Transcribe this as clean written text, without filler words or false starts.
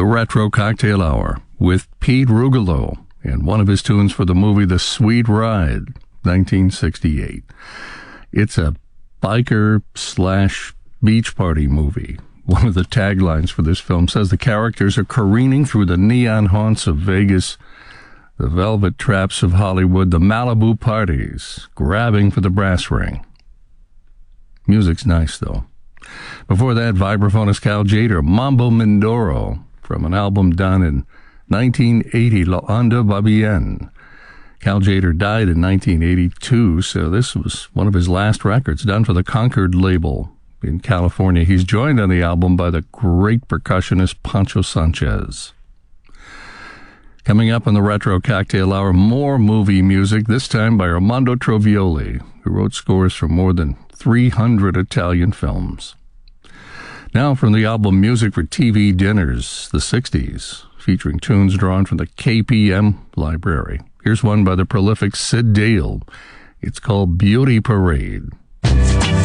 the Retro Cocktail Hour with Pete Rugolo and one of his tunes for the movie The Sweet Ride, 1968. It's a biker/beach party movie. One of the taglines for this film says the characters are careening through the neon haunts of Vegas, the velvet traps of Hollywood, the Malibu parties, grabbing for the brass ring. Music's nice, though. Before that, vibraphonist Cal Tjader, Mambo Mindoro, from an album done in 1980, La Onda Va Bien. Cal Tjader died in 1982, so this was one of his last records, done for the Concord label in California. He's joined on the album by the great percussionist Pancho Sanchez. Coming up on the Retro Cocktail Hour, more movie music, this time by Armando Trovioli, who wrote scores for more than 300 Italian films. Now from the album Music for TV Dinners, the 60s, featuring tunes drawn from the KPM library. Here's one by the prolific Sid Dale. It's called Beauty Parade.